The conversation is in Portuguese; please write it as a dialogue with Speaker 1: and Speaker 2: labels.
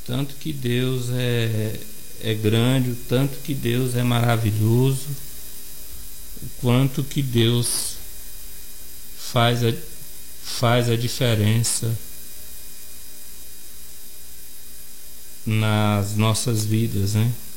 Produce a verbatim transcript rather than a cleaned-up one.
Speaker 1: tanto que Deus é, é grande, o tanto que Deus é maravilhoso, o quanto que Deus faz a, faz a diferença nas nossas vidas, né?